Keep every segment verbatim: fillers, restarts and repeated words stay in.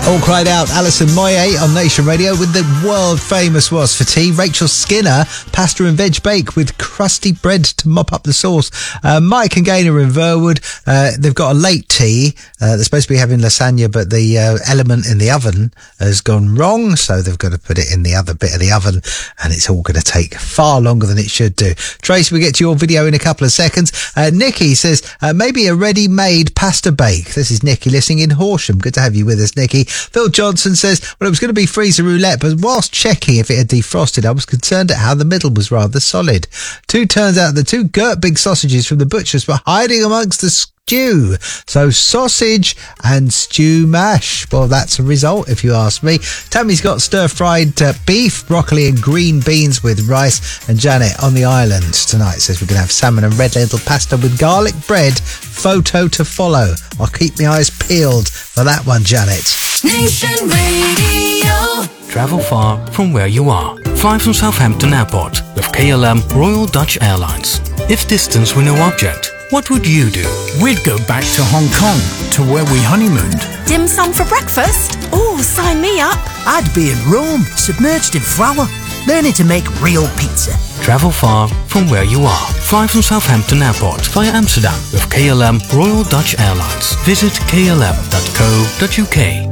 All cried out, Alison Moyet on Nation Radio with the world-famous Was for Tea. Rachel Skinner, pasta and veg bake with crusty bread to mop up the sauce. Uh, Mike and Gaynor in Verwood, uh, they've got a late tea. Uh, they're supposed to be having lasagna, but the uh, element in the oven has gone wrong, so they've got to put it in the other bit of the oven, and it's all going to take far longer than it should do. Tracy, we get to your video in a couple of seconds. Uh, Nikki says, uh, maybe a ready-made pasta bake. This is Nikki listening in Horsham. Good to have you with us, Nikki. Phil Johnson says, well, it was going to be freezer roulette, but whilst checking if it had defrosted, I was concerned at how the middle was rather solid. Two turns out the two Gert Big sausages from the butcher's were hiding amongst the stew. So sausage and stew mash. Well, that's a result, if you ask me. Tammy's got stir-fried uh, beef, broccoli and green beans with rice. And Janet on the island tonight says we're going to have salmon and red lentil pasta with garlic bread. Photo to follow. I'll keep my eyes peeled for that one, Janet. Nation Radio. Travel far from where you are. Fly from Southampton Airport with K L M Royal Dutch Airlines. If distance were no object, what would you do? We'd go back to Hong Kong, to where we honeymooned. Dim sum for breakfast? Oh, sign me up. I'd be in Rome, submerged in flour, learning to make real pizza. Travel far from where you are. Fly from Southampton Airport via Amsterdam with K L M Royal Dutch Airlines. Visit k l m dot co dot u k.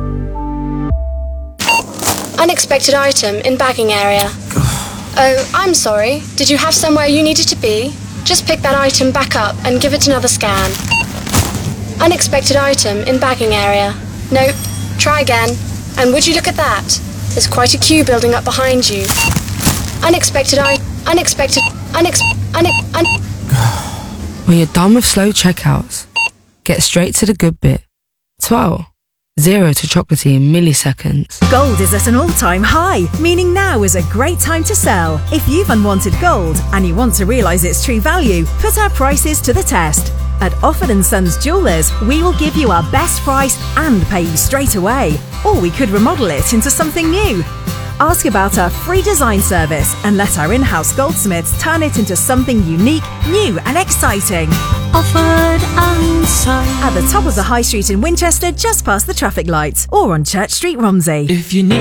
Unexpected item in bagging area. Oh, I'm sorry. Did you have somewhere you needed to be? Just pick that item back up and give it another scan. Unexpected item in bagging area. Nope. Try again. And would you look at that? There's quite a queue building up behind you. Unexpected I... Unexpected... Unex... Un... Un... When you're done with slow checkouts, get straight to the good bit. twelve. Zero to chocolatey in milliseconds. Gold is at an all-time high, meaning now is a great time to sell. If you've unwanted gold and you want to realise its true value, put our prices to the test. At Offord and Sons Jewellers, we will give you our best price and pay you straight away. Or we could remodel it into something new. Ask about our free design service and let our in-house goldsmiths turn it into something unique, new and exciting. Offord and Sons. At the top of the High Street in Winchester, just past the traffic lights, or on Church Street, Romsey. If you need